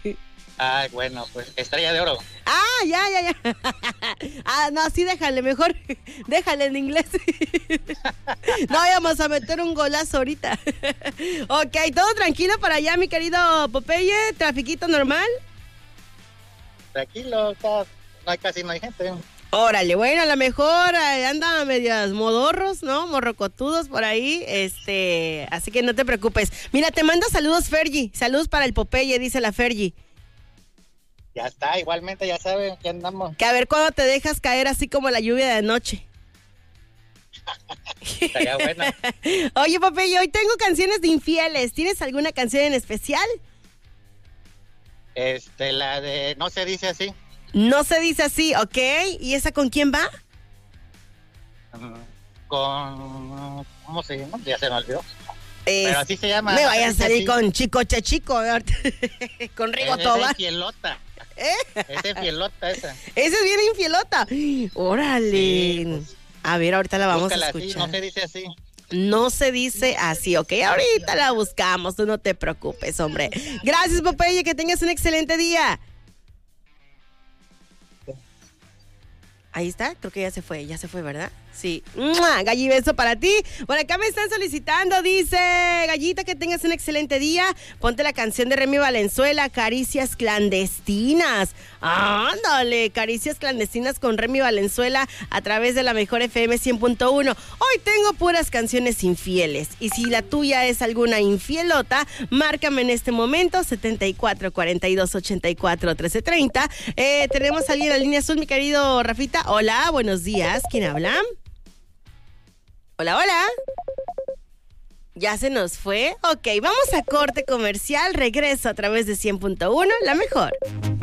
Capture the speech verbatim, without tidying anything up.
Ah, bueno, pues Estrella de Oro. Ah, ya, ya, ya. Ah, no, sí, déjale, mejor. Déjale en inglés. No vayamos a meter un golazo ahorita. Ok, todo tranquilo para allá, mi querido Popeye. Trafiquito normal. Tranquilo, está, no hay casi no hay gente. Órale, bueno, a lo mejor eh, anda medias modorros, ¿no? Morrocotudos por ahí, este, así que no te preocupes. Mira, te manda saludos Fergie, saludos para el Popeye, dice la Fergie. Ya está, igualmente, ya saben que andamos. Que a ver cuándo te dejas caer así como la lluvia de anoche. Estaría bueno. Oye, Popeye, hoy tengo canciones de infieles, ¿tienes alguna canción en especial? Este, la de No se dice así. No se dice así, ¿ok? ¿Y esa con quién va? Con... ¿Cómo se llama? Ya se me olvidó. Es, Pero así se llama. Me vaya a salir así. con Chico Chachico, con Rigo Es, Tobar. es infielota. ¿Eh? Es infielota esa. Esa es bien infielota. Órale. Sí, pues, a ver, ahorita la vamos búscala a escuchar. así, no se dice así. No se dice así, ¿ok? Ahorita la buscamos, tú no te preocupes, hombre. Gracias, Popeye, que tengas un excelente día. Ahí está, creo que ya se fue, ya se fue, ¿verdad? Sí. ¡Mua! Galli, beso para ti. Por acá me están solicitando, dice Gallita, que tengas un excelente día. Ponte la canción de Remy Valenzuela, Caricias Clandestinas. Ándale, Caricias Clandestinas con Remy Valenzuela a través de la mejor F M cien punto uno. Hoy tengo puras canciones infieles. Y si la tuya es alguna infielota, márcame en este momento, setenta y cuatro, cuarenta y dos, ochenta y cuatro, trece, treinta. Eh, tenemos a alguien en la línea azul, mi querido Rafita. Hola, buenos días. ¿Quién habla? Hola, hola. ¿Ya se nos fue? Ok, vamos a corte comercial. Regreso a través de cien punto uno, la mejor.